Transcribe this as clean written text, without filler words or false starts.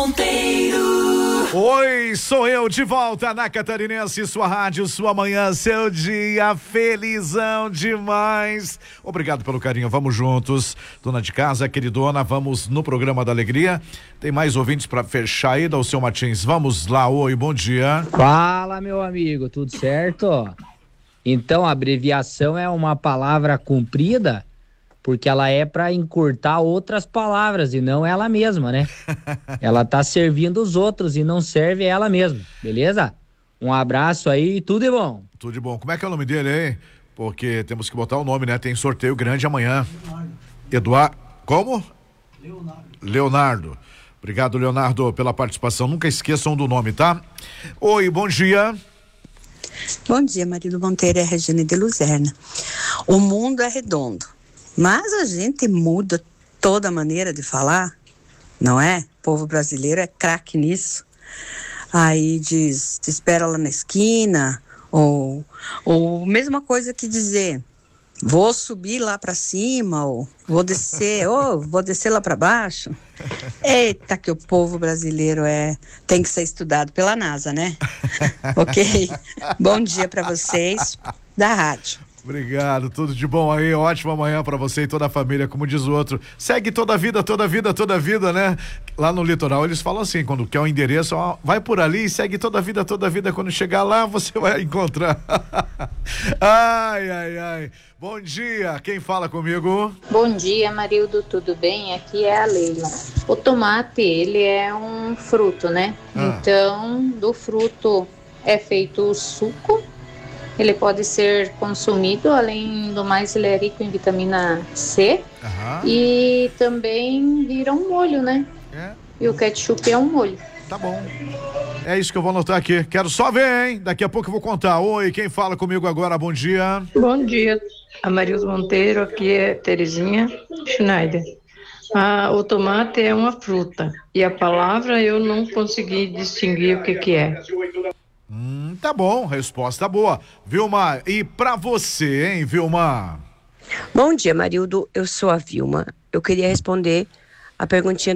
Monteiro. Oi, sou eu de volta na Catarinense, sua rádio, sua manhã, seu dia, felizão demais. Obrigado pelo carinho, vamos juntos. Dona de casa, queridona, vamos no programa da alegria. Tem mais ouvintes para fechar aí, Dalceu Martins. Vamos lá, oi, bom dia. Fala, meu amigo, tudo certo? Então, a abreviação é uma palavra comprida porque ela é para encurtar outras palavras e não ela mesma, né? Ela tá servindo os outros e não serve ela mesma, beleza? Um abraço aí e tudo de bom. Tudo de bom. Como é que é o nome dele aí? Porque temos que botar o nome, né? Tem sorteio grande amanhã. Eduardo. Como? Leonardo. Obrigado, Leonardo, pela participação. Nunca esqueçam do nome, tá? Oi, bom dia. Bom dia, Marido Monteiro, é a Regina de Luzerna. O mundo é redondo, mas a gente muda toda a maneira de falar, não é? O povo brasileiro é craque nisso. Aí diz, te espera lá na esquina, ou mesma coisa que dizer, vou subir lá para cima, ou vou descer lá para baixo. Eita, que o povo brasileiro tem que ser estudado pela NASA, né? Ok? Bom dia para vocês da rádio. Obrigado, tudo de bom aí, ótima manhã pra você e toda a família, como diz o outro, segue toda a vida, né? Lá no litoral eles falam assim, quando quer um endereço, ó, vai por ali e segue toda a vida, quando chegar lá você vai encontrar. Ai, bom dia, quem fala comigo? Bom dia, Marildo, tudo bem? Aqui é a Leila. O tomate, ele é um fruto, né? Então, do fruto é feito o suco. Ele pode ser consumido, além do mais, ele é rico em vitamina C. E também vira um molho, né? E o ketchup é um molho. Tá bom. É isso que eu vou anotar aqui. Quero só ver, hein? Daqui a pouco eu vou contar. Oi, quem fala comigo agora? Bom dia. Bom dia, a Marilson Monteiro, aqui é Terezinha Schneider. O tomate é uma fruta e a palavra eu não consegui distinguir o que é. Tá bom, resposta boa. Vilma, e pra você, hein, Vilma? Bom dia, Marildo, eu sou a Vilma. Eu queria responder a perguntinha